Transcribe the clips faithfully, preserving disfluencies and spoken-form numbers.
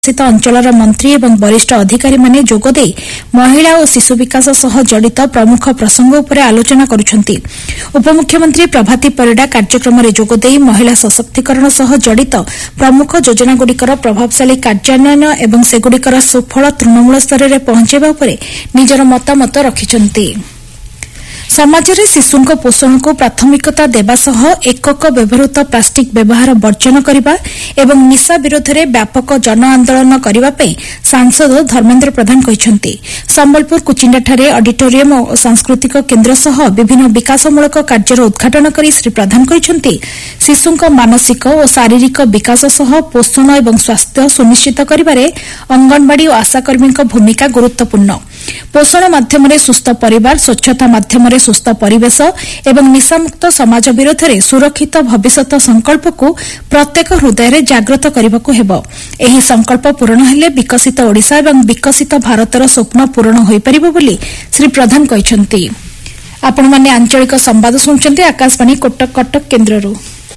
शासित अंचलर मंत्री एवं वरिष्ठ अधिकारी माने जोगदे महिला और शिशु विकास सह जड़ित प्रमुख प्रसंग उपर आलोचना करुछंती। उपमुख्यमंत्री प्रभाती परिडा कार्यक्रम में जोगदे महिला सशक्तिकरण सह जड़ित प्रमुख योजनागुड़िकर प्रभावशाली कार्यान्वयन एवं सेगुड़िकर सुफल तृणमूल स्तर में पहुंचाइबा उपरे निजर मतामत रखिछंती। समाजरे शिशुंक पोषण को प्राथमिकता देवा सह एकक व्यवहृत प्लास्टिक व्यवहार वर्जन करने एवं निशा विरोध में व्यापक जन आंदोलन करने सांसद धर्मेन्द्र प्रधान कहते। संबलपुर कुचिंडाठारे ऑडिटोरियम और सांस्कृतिक केन्द्र सह विभिन्न विकासमूलक कार्यर उद्घाटन कर श्री प्रधान कहते शिशुंक मानसिक और शारीरिक विकास सह पोषण और स्वास्थ्य सुनिश्चित करिबारे अंगनवाड़ी और आशाकर्मी भूमिका गुरुत्वपूर्ण। पोषण माध्यम सुस्थ परिवार, स्वच्छता माध्यम सुस्थ परिवेश एवं निशामुक्त समाज विरोध में सुरक्षित भविष्यत संकल्प को प्रत्येक हृदय जागृत करने हेबो। एही संकल्प पूरण हेले विकसित ओडिशा एवं विकसित भारतर स्वप्न पूरण होई परिबो बोली श्री प्रधान कहछंती। आपण माने आंचलिक संवाद सुनछंती आकाशवाणी कटक कटक केन्द्ररू।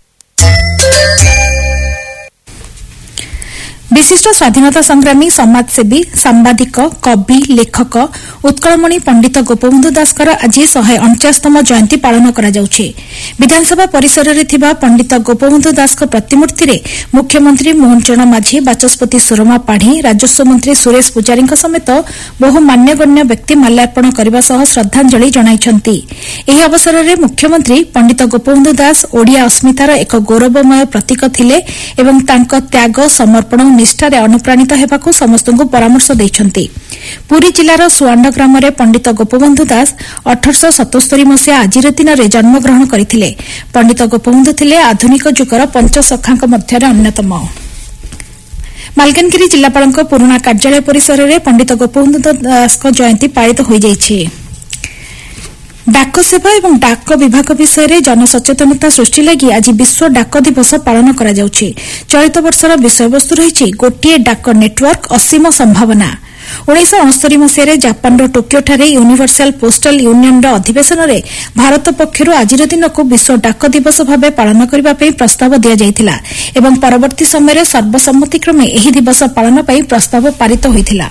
विशिष्ट स्वाधीनता संग्रामी, समाजसेवी, सांबादिक, कवि, लेखक उत्कलमणि पंडित गोपबंधु दासकर आज शहे अणचाशतम जयंती पालन करा जाउछि। विधानसभा परिसर में थिबा पंडित गोपबंधु दास प्रतिमूर्ति रे मुख्यमंत्री मोहन चरण माझी, बाचस्पति सुरमा पाढ़ी, राजस्व मंत्री सुरेश पुजारी समेत बहु मान्यगण्य व्यक्ति माल्यार्पण करने सह श्रद्धांजलि जणाइछंती। एही अवसर में मुख्यमंत्री पंडित गोपबंधु दास ओडिया अस्मितार एक गौरवमय प्रतीक थिले एवं तांको त्याग, समर्पण निष्ठारे अनुप्राणित हेबाकू समस्तଙ୍କୁ परामर्श दैछंती। पुरी जिलार सुआंड ग्राम रे पंडित गोपबंधु दास अठारश सतस्तरी मसीहा आजिर दिन में जन्मग्रहण करथिले। पंडित गोपबंधु थिले आधुनिक जुगर पंचसखांक मध्यरे अन्यतम। मालकानगिरी जिलापालଙ୍କ पुराना कार्यालय परिसर में पंडित गोपबंधु दास जयंती पालित हो जाइछि। डाक सेवा एवं डाक विभाग विषय में जनसचेतनता सृष्टि लगी आज विश्व डाक दिवस पालन करा जाउछि। चलित वर्षर विषयवस्तु रही गोटिए डाक नेटवर्क असीम संभावना। उन्नीस अणस्तरी मसीह जापान टोकियोठारे यूनिवर्सल पोस्टल यूनियन अधिवेशन में भारत पक्षर आज दिन को विश्व डाक दिवस भाव पालन करने प्रस्ताव दि जाइथिला एवं परवर्ती समय सर्वसम्मतिक्रमे एही दिवस पालन पर प्रस्ताव पारित होइथिला।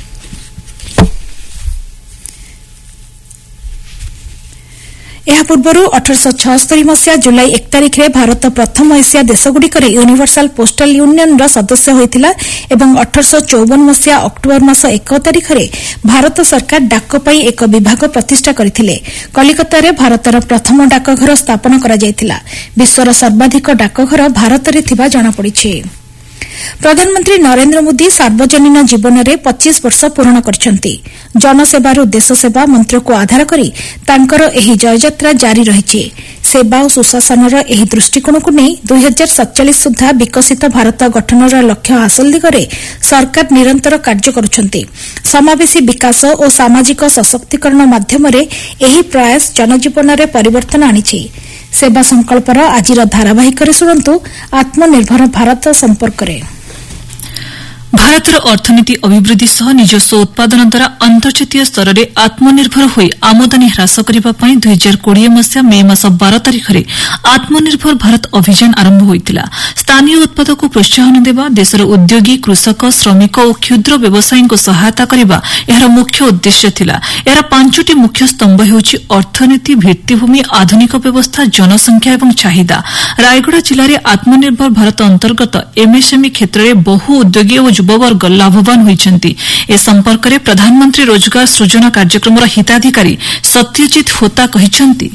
यह पूर्व अठारश छस्तरी मसीहा जुलाई एक तारिख में भारत प्रथम एशिया देशगुड़िक यूनिवर्सल पोस्टल यूनियन सदस्य होइथिला एवं अठारश चौवन मसीहा अक्टोबर मास एक तारिख में भारत सरकार डाक पाई एक विभाग प्रतिष्ठा करथिले। कलिकता रे भारतर प्रथम डाकघर स्थापन करा जायथिला। विश्वर सर्वाधिक डाकघर भारत में थिबा जଣା पड़िछि। प्रधानमंत्री नरेंद्र मोदी सार्वजनीन जीवन में पच्चीस वर्ष पूर्ण करछंती। जनसेवारू देश सेवा मंत्र को आधार करी तांकर एही जययात्रा जारी रहिछि। सेवा और सुशासनर एही दृष्टिकोण को नहीं दुई हजार सतचालीस सुधा विकसित भारत गठनर लक्ष्य हासिल दिगरे सरकार निरंतर कार्य करुछंती। समावेशी विकास और सामाजिक सशक्तिकरण माध्यम एही प्रयास जनजीवन में परिवर्तन आनिछि। सेवा संकल्पर आजिर धारावाहिक शुणु आत्मनिर्भर भारत संपर्क में। भारतर अर्थनीति अभिवृद्धि सह निजस्व उत्पादन द्वारा अंतर्जातीय स्तर में आत्मनिर्भर होई आमदानी ह्रास करने दुई हजार कोड़े मसीहा मे मास बार तारिख में आत्मनिर्भर भारत अभियान आरंभ होइतिला। स्थानीय उत्पाद को प्रोत्साहन देवा, देशर उद्योगी, कृषक, श्रमिक और क्षुद्र व्यवसायी को सहायता करने यार मुख्य उद्देश्य थिला। यार पांचटी मुख्य स्तंभ हेउछि अर्थनीति, भित्तिभूमि, आधुनिक व्यवस्था, जनसंख्या एवं चाहिदा। रायगढ़ जिले में आत्मनिर्भर भारत अंतर्गत एमएसएमई क्षेत्र में बहु उद्योगी और युववर्ग लाभवान होइछंती। ए संपर्क में प्रधानमंत्री रोजगार सृजन कार्यक्रम हिताधिकारी सत्यजित होता कहिछंती।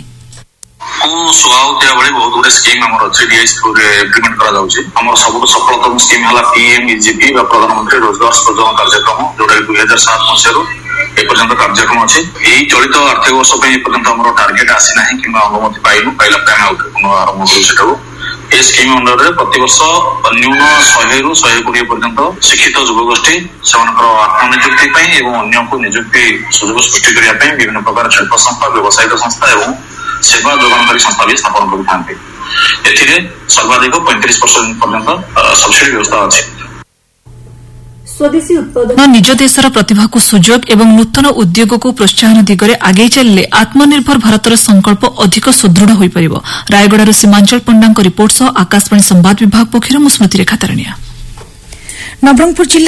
बहुत गुड़े स्कीम इम्प्लीमेंट कर सफलतम स्कीम है पीएमईजीपी प्रधानमंत्री रोजगार सृजन कार्यक्रम जोटा दुई हजार सात मसीह एपर्यंत कार्यक्रम अच्छे। यही चलित आर्थिक वर्ष एपर्यंत टार्गेट आसीना कि अनुमति पाइनु पाइला आरंभ करूँ। ये स्कीम अंडर प्रतिवर्ष न्यून शहे रु शहे कोड़े पर्यंत शिक्षित युवगोष्ठी से आत्मनिजुक्ति एवं अन्य को निजुक्ति सुजोग सृष्टि करने विभिन्न प्रकार शिल्प संस्था, व्यावसायिक संस्था एवं सेवा जोगानकारी संस्था भी स्थापन करते। सर्वाधिक पैंतीस परसेंट पर्यंत सब्सिडी व्यवस्था अच्छी। स्वदेशी उत्पादन निज देशर प्रतिभा को सुजोग एवं नूतन उद्योग को प्रोत्साहन दिगरे आगे चलिले आत्मनिर्भर भारतर संकल्प अधिक सुदृढ़ होई परिबो। रायगढ़ सीमांचल पंडा रिपोर्ट सह आकाशवाणी संवाद विभाग पक्षर स्मृति रेखा तारण्या। नवरंगपुर जिला